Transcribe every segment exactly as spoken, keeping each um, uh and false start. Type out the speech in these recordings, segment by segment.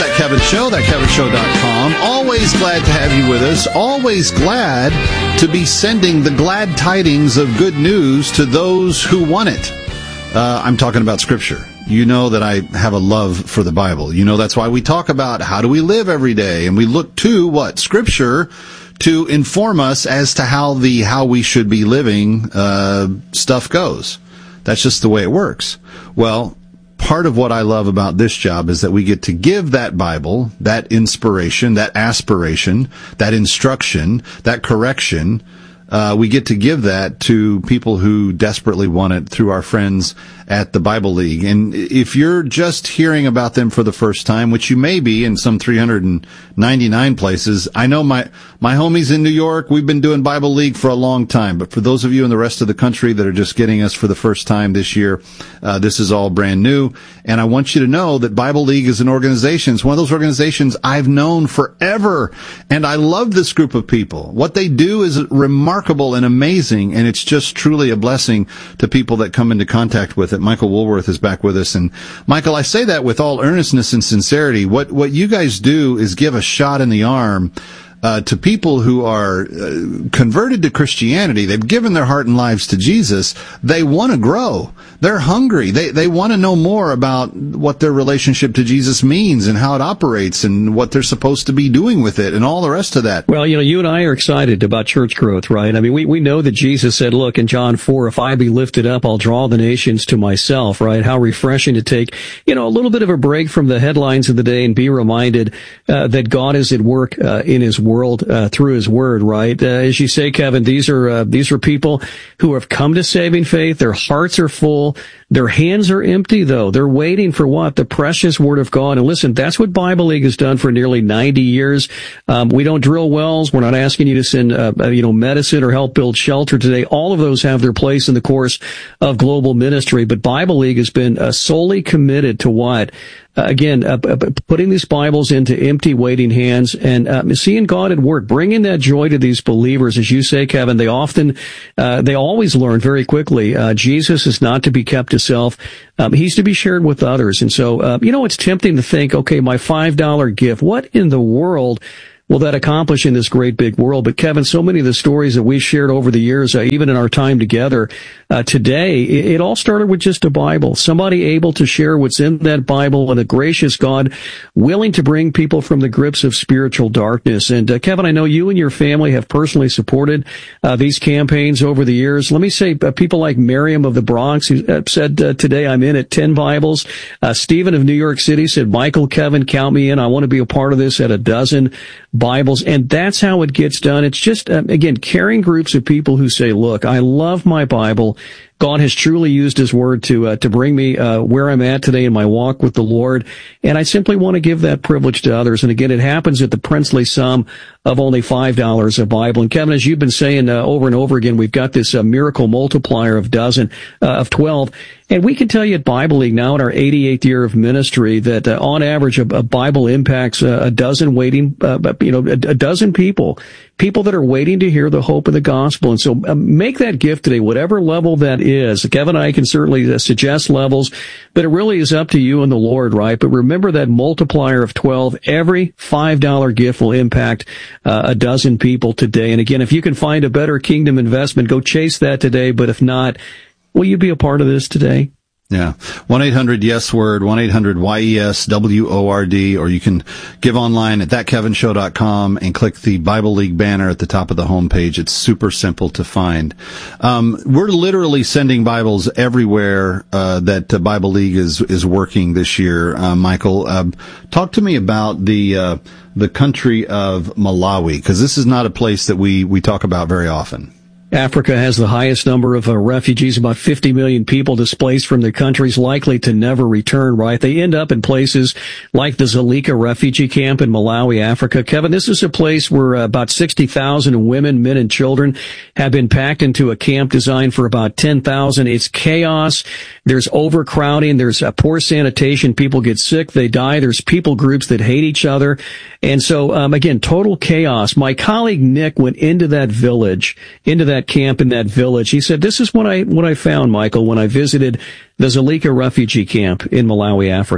That Kevin Show, that kevin show dot com. Always glad to have you with us. Always glad to be sending the glad tidings of good news to those who want it. Uh, I'm talking about Scripture. You know that I have a love for the Bible. You know that's why we talk about how do we live every day, and we look to what? Scripture to inform us as to how the how we should be living uh, stuff goes. That's just the way it works. Well, part of what I love about this job is that we get to give that Bible, that inspiration, that aspiration, that instruction, that correction. Uh, we get to give that to people who desperately want it through our friends at the Bible League. And if you're just hearing about them for the first time, which you may be in some three hundred ninety-nine places, I know my, my homies in New York, we've been doing Bible League for a long time. But for those of you in the rest of the country that are just getting us for the first time this year, uh, this is all brand new. And I want you to know that Bible League is an organization. It's one of those organizations I've known forever. And I love this group of people. What they do is remarkable and amazing. And it's just truly a blessing to people that come into contact with it. Michael Woolworth is back with us. And Michael, I say that with all earnestness and sincerity. What, what you guys do is give a shot in the arm Uh, to people who are uh, converted to Christianity. They've given their heart and lives to Jesus. They want to grow. They're hungry. They they want to know more about what their relationship to Jesus means and how it operates and what they're supposed to be doing with it and all the rest of that. Well, you know, you and I are excited about church growth, right? I mean, we, we know that Jesus said, look, in John four, if I be lifted up, I'll draw the nations to myself, right? How refreshing to take, you know, a little bit of a break from the headlines of the day and be reminded uh, that God is at work uh, in His world. world uh, through His Word, right? Uh, as you say, Kevin, these are uh, these are people who have come to saving faith. Their hearts are full. Their hands are empty, though. They're waiting for what? The precious Word of God. And listen, that's what Bible League has done for nearly ninety years. Um, we don't drill wells. We're not asking you to send, uh, you know, medicine or help build shelter today. All of those have their place in the course of global ministry. But Bible League has been uh, solely committed to what? Uh, again, uh, uh, putting these Bibles into empty, waiting hands and uh, seeing God at work, bringing that joy to these believers. As you say, Kevin, they often, uh, they always learn very quickly. Uh, Jesus is not to be kept to self. Um, he's to be shared with others. And so, uh, you know, it's tempting to think, okay, my five dollar gift, what in the world will that accomplish in this great big world? But Kevin, so many of the stories that we've shared over the years, uh, even in our time together uh, today, it, it all started with just a Bible. Somebody able to share what's in that Bible, and a gracious God willing to bring people from the grips of spiritual darkness. And uh, Kevin, I know you and your family have personally supported uh, these campaigns over the years. Let me say, uh, people like Miriam of the Bronx, who uh, said uh, today, I'm in at ten Bibles. Uh, Stephen of New York City said, Michael, Kevin, count me in. I want to be a part of this at a dozen Bibles. And that's how it gets done. It's just, um, again, caring groups of people who say, look, I love my Bible. God has truly used His Word to uh, to bring me uh, where I'm at today in my walk with the Lord, and I simply want to give that privilege to others. And again, it happens at the princely sum of only five dollars a Bible. And Kevin, as you've been saying uh, over and over again, we've got this uh, miracle multiplier of dozen, uh, of twelve. And we can tell you at Bible League now in our eighty-eighth year of ministry that uh, on average a, a Bible impacts uh, a dozen waiting, uh, you know, a, a dozen people, people that are waiting to hear the hope of the gospel. And so uh, make that gift today, whatever level that is. Kevin and I can certainly uh, suggest levels, but it really is up to you and the Lord, right? But remember that multiplier of twelve. Every five dollar gift will impact uh, a dozen people today. And again, if you can find a better kingdom investment, go chase that today. But if not, will you be a part of this today? Yeah. one eight hundred yes word, one eight hundred Y E S W O R D, or you can give online at that kevin show dot com and click the Bible League banner at the top of the homepage. It's super simple to find. Um, we're literally sending Bibles everywhere uh, that uh, Bible League is is working this year. Uh, Michael, uh, talk to me about the uh, the country of Malawi, because this is not a place that we we talk about very often. Africa has the highest number of uh, refugees, about fifty million people displaced from their countries, likely to never return, right? They end up in places like the Dzaleka refugee camp in Malawi, Africa. Kevin, this is a place where uh, about sixty thousand women, men, and children have been packed into a camp designed for about ten thousand. It's chaos. There's overcrowding. There's uh, poor sanitation. People get sick. They die. There's people groups that hate each other. And so, um, again, total chaos. My colleague Nick went into that village, into that camp in that village. He said, this is what I what I found, Michael, when I visited the Dzaleka refugee camp in Malawi, Africa.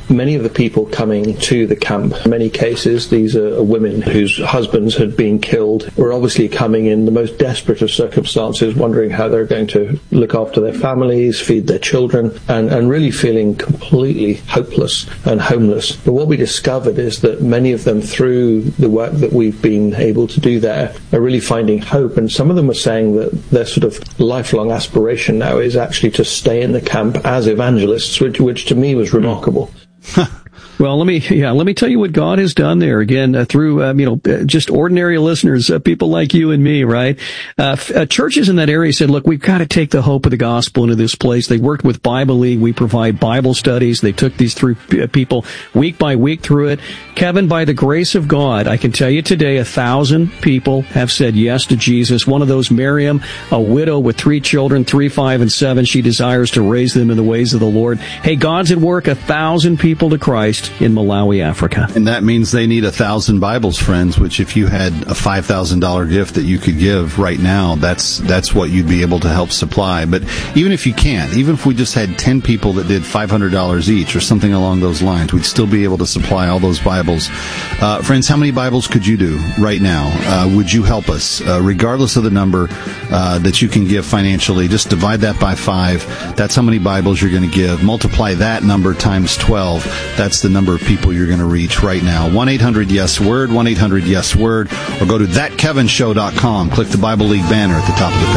many of the people coming to the camp, in many cases, these are women whose husbands had been killed, were obviously coming in the most desperate of circumstances, wondering how they're going to look after their families, feed their children, and, and really feeling completely hopeless and homeless. But what we discovered is that many of them, through the work that we've been able to do there, are really finding hope. And some of them were saying that their sort of lifelong aspiration now is actually to stay in the camp as evangelists, which, which to me was remarkable. Well, let me, yeah, let me tell you what God has done there again, uh, through, um, you know, uh, just ordinary listeners, uh, people like you and me, right? Uh, f- uh, churches in that area said, look, we've got to take the hope of the gospel into this place. They worked with Bible League. We provide Bible studies. They took these through uh, people week by week through it. Kevin, by the grace of God, I can tell you today, a thousand people have said yes to Jesus. One of those, Miriam, a widow with three children, three, five, and seven. She desires to raise them in the ways of the Lord. Hey, God's at work, a thousand people to Christ in Malawi, Africa. And that means they need a thousand Bibles, friends, which if you had a five thousand dollars gift that you could give right now, that's that's what you'd be able to help supply. But even if you can't, even if we just had ten people that did five hundred dollars each or something along those lines, we'd still be able to supply all those Bibles. Uh, friends, how many Bibles could you do right now? Uh, would you help us? Uh, regardless of the number uh, that you can give financially, just divide that by five. That's how many Bibles you're going to give. Multiply that number times twelve. That's the number of people you're going to reach right now. one eight hundred yes word, one eight hundred yes word, or go to that kevin show dot com. Click the Bible League banner at the top of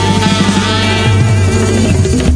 the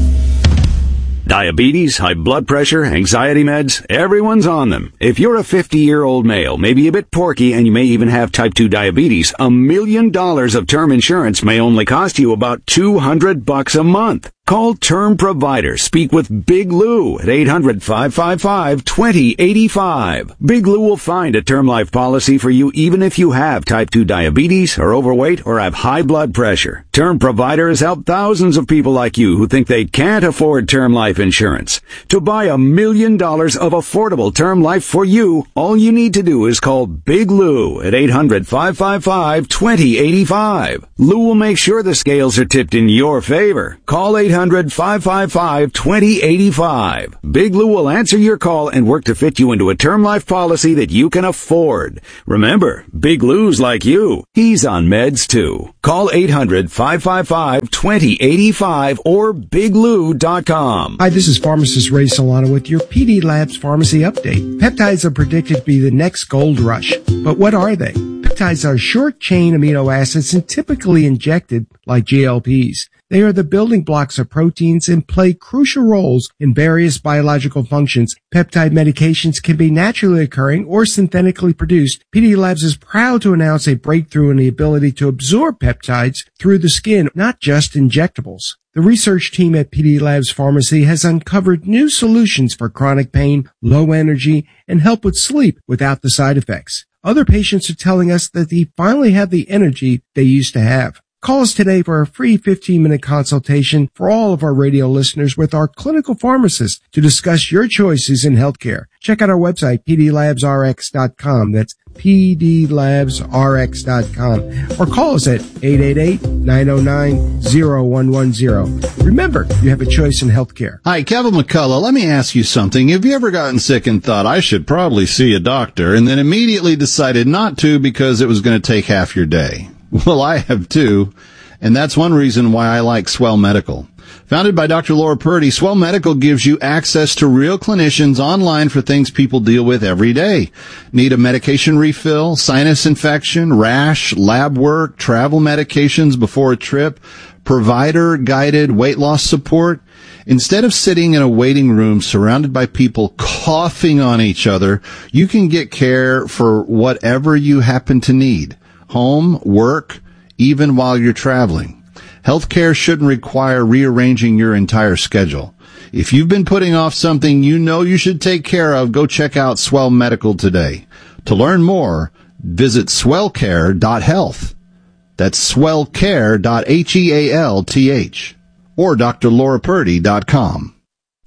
page. Diabetes, high blood pressure, anxiety meds, everyone's on them. If you're a fifty-year-old male, maybe a bit porky, and you may even have type two diabetes, a million dollars of term insurance may only cost you about two hundred bucks a month. Call Term Provider. Speak with Big Lou at eight hundred, five five five, two zero eight five. Big Lou will find a term life policy for you even if you have type two diabetes, are overweight, or have high blood pressure. Term Provider has helped thousands of people like you who think they can't afford term life insurance. To buy a million dollars of affordable term life for you, all you need to do is call Big Lou at eight hundred, five five five, two zero eight five. Lou will make sure the scales are tipped in your favor. Call eight hundred, five five five, two zero eight five. Big Lou will answer your call and work to fit you into a term life policy that you can afford. Remember, Big Lou's like you. He's on meds too. Call eight hundred, five five five, two zero eight five or big lou dot com. Hi, this is pharmacist Ray Solano with your P D Labs Pharmacy Update. Peptides are predicted to be the next gold rush. But what are they? Peptides are short-chain amino acids and typically injected like G L Ps. They are the building blocks of proteins and play crucial roles in various biological functions. Peptide medications can be naturally occurring or synthetically produced. P D Labs is proud to announce a breakthrough in the ability to absorb peptides through the skin, not just injectables. The research team at P D Labs Pharmacy has uncovered new solutions for chronic pain, low energy, and help with sleep without the side effects. Other patients are telling us that they finally have the energy they used to have. Call us today for a free fifteen-minute consultation for all of our radio listeners with our clinical pharmacist to discuss your choices in healthcare. Check out our website, p d labs r x dot com. That's p d labs r x dot com. Or call us at eight eight eight, nine oh nine, oh one one oh. Remember, you have a choice in healthcare. Hi, Kevin McCullough. Let me ask you something. Have you ever gotten sick and thought, I should probably see a doctor, and then immediately decided not to because it was going to take half your day? Well, I have too, and that's one reason why I like Swell Medical. Founded by Doctor Laura Purdy, Swell Medical gives you access to real clinicians online for things people deal with every day. Need a medication refill, sinus infection, rash, lab work, travel medications before a trip, provider-guided weight loss support? Instead of sitting in a waiting room surrounded by people coughing on each other, you can get care for whatever you happen to need. Home, work, even while you're traveling. Healthcare shouldn't require rearranging your entire schedule. If you've been putting off something you know you should take care of, go check out Swell Medical today. To learn more, visit swell care dot health. That's swell care dot health or d r laura purdy dot com.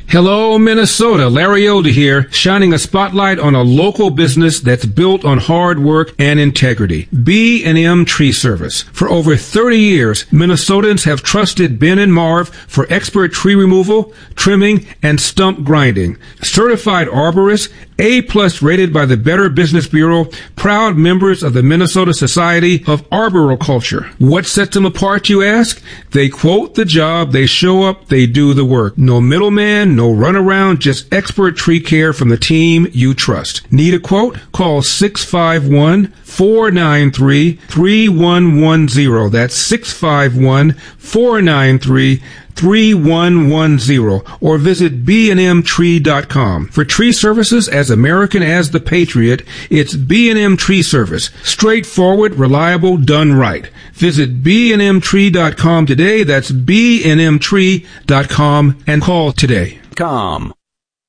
Hello, Minnesota. Larry Elder here, shining a spotlight on a local business that's built on hard work and integrity. B and M Tree Service. For over thirty years, Minnesotans have trusted Ben and Marv for expert tree removal, trimming, and stump grinding. Certified arborists, A-plus rated by the Better Business Bureau, proud members of the Minnesota Society of Arboriculture. What sets them apart, you ask? They quote the job, they show up, they do the work. No middleman, no runaround, just expert tree care from the team you trust. Need a quote? Call six five one, four nine three, three one one zero. That's six five one, four nine three, three one one zero, or visit b and m tree dot com. For tree services as American as the Patriot, it's B and M Tree Service. Straightforward, reliable, done right. Visit b and m tree dot com today. That's b and m tree dot com and call today. Com.